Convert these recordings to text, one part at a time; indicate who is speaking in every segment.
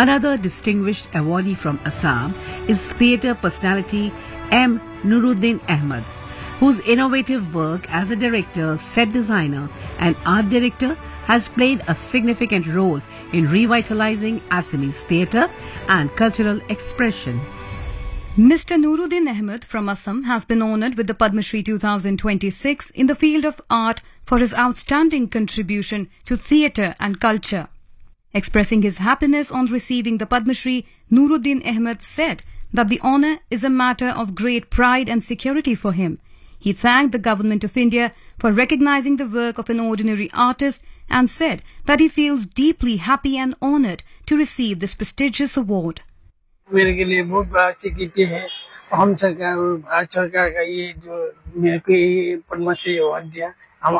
Speaker 1: Another distinguished awardee from Assam is theatre personality M. Nuruddin Ahmed, whose innovative work as a director, set designer and art director has played a significant role in revitalizing Assamese theatre and cultural expression.
Speaker 2: Mr. Nuruddin Ahmed from Assam has been honoured with the Padma Shri 2026 in the field of art for his outstanding contribution to theatre and culture. Expressing his happiness on receiving the Padma Shri, Nuruddin Ahmed said that the honour is a matter of great pride and security for him. He thanked the Government of India for recognising the work of an ordinary artist and said that he feels deeply happy and honoured to receive this prestigious award.
Speaker 3: मेरे के लिए बहुत बड़ा security है। हम सरकार और भारत सरकार का ये जो मेरे को ये पद्मश्री अवार्ड दिया,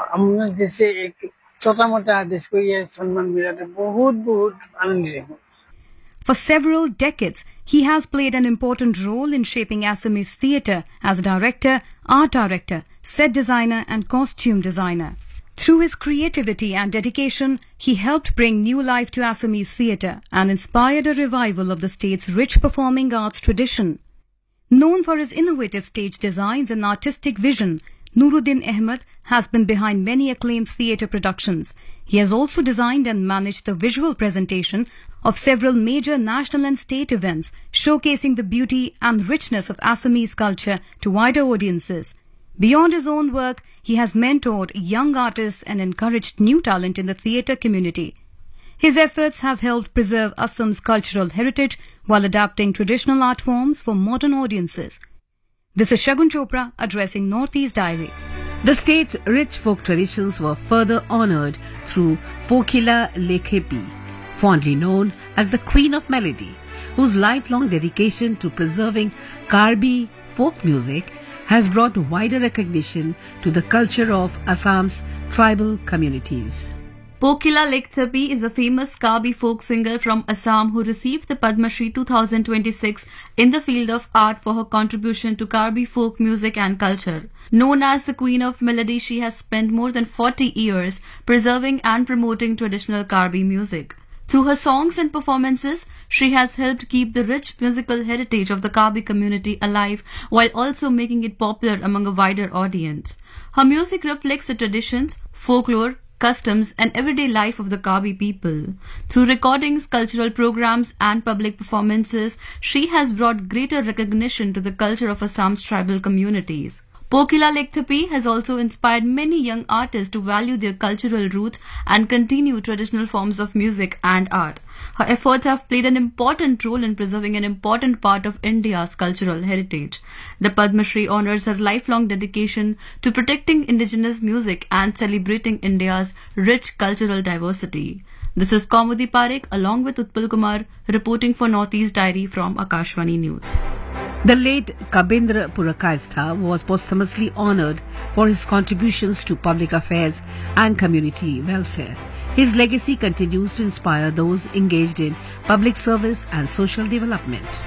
Speaker 3: हम जैसे एक छोटा मोटा आर्टिस्ट को ये सम्मान मिला तो बहुत बहुत आनंदित हूँ।
Speaker 2: For several decades, he has played an important role in shaping Assamese theatre as a director, art director, set designer and costume designer. Through his creativity and dedication, he helped bring new life to Assamese theatre and inspired a revival of the state's rich performing arts tradition. Known for his innovative stage designs and artistic vision, Nuruddin Ahmed has been behind many acclaimed theatre productions. He has also designed and managed the visual presentation of several major national and state events, showcasing the beauty and richness of Assamese culture to wider audiences. Beyond his own work, he has mentored young artists and encouraged new talent in the theatre community. His efforts have helped preserve Assam's cultural heritage while adapting traditional art forms for modern audiences. This is Shagun Chopra addressing Northeast Diary.
Speaker 1: The state's rich folk traditions were further honoured through Pokila Lekhepi, fondly known as the Queen of Melody, whose lifelong dedication to preserving Karbi folk music has brought wider recognition to the culture of Assam's tribal communities.
Speaker 4: Pokila Lekhepi is a famous Karbi folk singer from Assam who received the Padma Shri 2026 in the field of art for her contribution to Karbi folk music and culture. Known as the Queen of Melody, she has spent more than 40 years preserving and promoting traditional Karbi music. Through her songs and performances, she has helped keep the rich musical heritage of the Karbi community alive while also making it popular among a wider audience. Her music reflects the traditions, folklore, customs and everyday life of the Karbi people. Through recordings, cultural programs and public performances, she has brought greater recognition to the culture of Assam's tribal communities. Pokila Lekhepi has also inspired many young artists to value their cultural roots and continue traditional forms of music and art. Her efforts have played an important role in preserving an important part of India's cultural heritage. The Padma Shri honors her lifelong dedication to protecting indigenous music and celebrating India's rich cultural diversity. This is Kaumudi Parekh along with Utpal Kumar reporting for Northeast Diary from Akashvani News.
Speaker 1: The late Kabindra Purakayastha was posthumously honoured for his contributions to public affairs and community welfare. His legacy continues to inspire those engaged in public service and social development.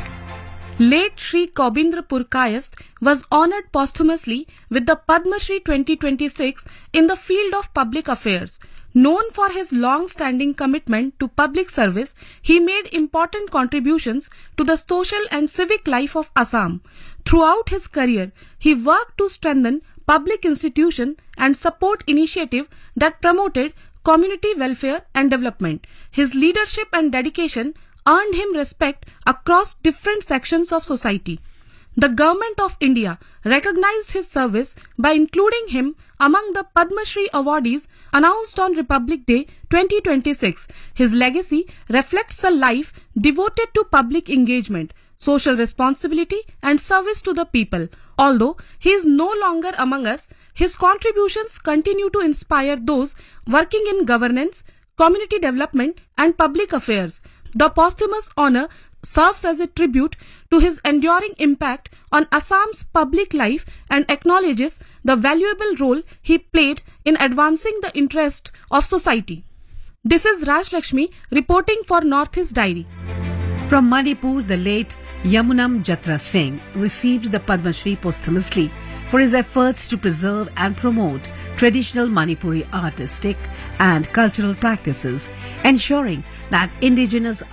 Speaker 5: Late Sri Kabindra Purakayastha was honoured posthumously with the Padma Shri 2026 in the field of public affairs. Known for his long-standing commitment to public service, he made important contributions to the social and civic life of Assam. Throughout his career, he worked to strengthen public institutions and support initiatives that promoted community welfare and development. His leadership and dedication earned him respect across different sections of society. The Government of India recognized his service by including him among the Padma Shri awardees announced on Republic Day 2026. His legacy reflects a life devoted to public engagement, social responsibility and service to the people. Although he is no longer among us, his contributions continue to inspire those working in governance, community development and public affairs. The posthumous honour serves as a tribute to his enduring impact on Assam's public life and acknowledges the valuable role he played in advancing the interest of society. This is Raj Lakshmi reporting for Northeast Diary.
Speaker 1: From Manipur, the late Yamunam Jatra Singh received the Padma Shri posthumously for his efforts to preserve and promote traditional Manipuri artistic and cultural practices, ensuring that indigenous